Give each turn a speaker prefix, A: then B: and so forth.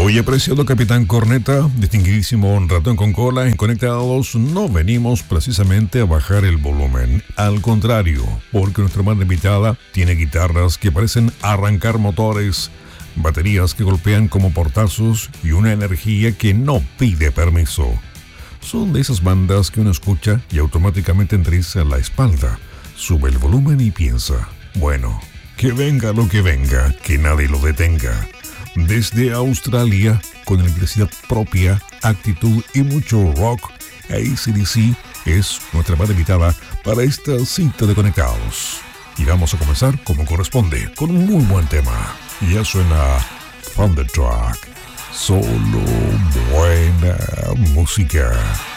A: Hoy, apreciado Capitán Corneta, distinguidísimo ratón con cola, en Conectados no venimos precisamente a bajar el volumen. Al contrario, porque nuestra banda invitada tiene guitarras que parecen arrancar motores, baterías que golpean como portazos y una energía que no pide permiso. Son de esas bandas que uno escucha y automáticamente entriza la espalda, sube el volumen y piensa, bueno, que venga lo que venga, que nadie lo detenga. Desde Australia, con electricidad propia, actitud y mucho rock, AC/DC es nuestra banda invitada para esta cita de Conectados. Y vamos a comenzar como corresponde, con un muy buen tema. Y ya suena Thunderstruck. Solo buena música.